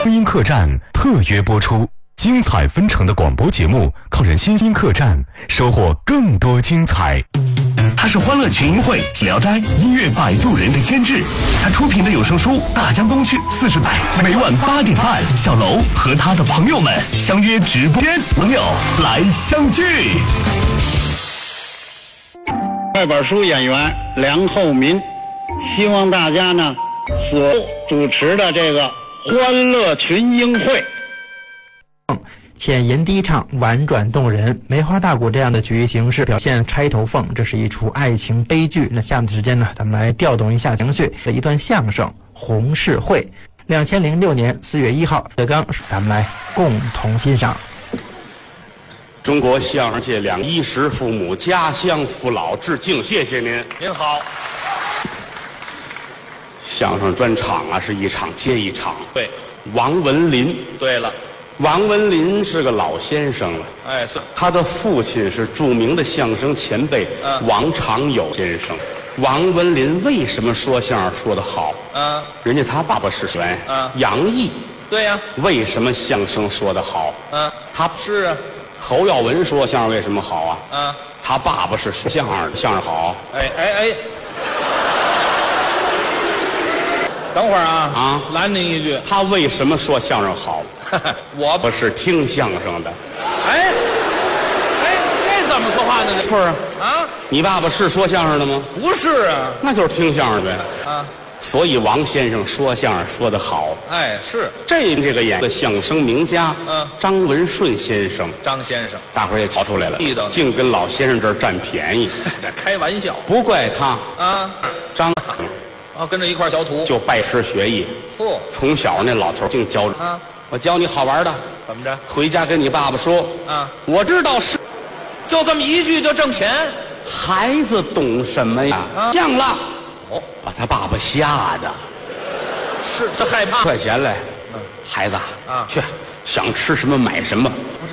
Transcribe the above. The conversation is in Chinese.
婚姻客栈特约播出，精彩纷呈的广播节目，靠人新兴客栈收获更多精彩。 他是欢乐群英会、聊斋、音乐摆渡人的监制，他出品的有声书《大江东去40百》，每晚8点半，小楼和他的朋友们相约直播间，朋友来相聚。 快板书演员梁厚民，希望大家呢所主持的这个欢乐群英会。 浅吟低唱，婉转动人，梅花大鼓这样的曲艺形式表现钗头凤，这是一出爱情悲剧。那下面的时间呢，咱们来调动一下情绪的一段相声《红事会》。2006年4月1号，德刚，咱们来共同欣赏。 中国相声界两衣食父母、家乡父老致敬，谢谢您。 您好。 相声专场啊，是一场接一场。 对， 王文林。 对了。 王文林是个老先生了， 哎，是他的父亲是著名的相声前辈王长友先生。王文林为什么说相声说得好？人家他爸爸是谁？杨毅。 对呀。 为什么相声说得好？他是啊。 侯耀文说相声为什么好啊？他爸爸是说相声的，相声好。 哎，等会儿啊，拦您一句， 他为什么说相声好？ 我不是听相声的。 哎，这怎么说话呢？ 不是啊，你爸爸是说相声的吗？ 不是啊， 那就是听相声呗。所以王先生说相声说得好。 哎，是这个演的相声名家，张文顺先生， 张先生， 大伙儿也瞧出来了，净跟老先生这儿占便宜。 这开玩笑， 不怪他张。 跟着一块小徒就拜师学艺。从小那老头净教着我教你好玩的。 怎么着？ 回家跟你爸爸说我知道是， 就这么一句就挣钱。 孩子懂什么呀？犟了。把他爸爸吓的。 是，这害怕。 快钱来，孩子去，想吃什么买什么。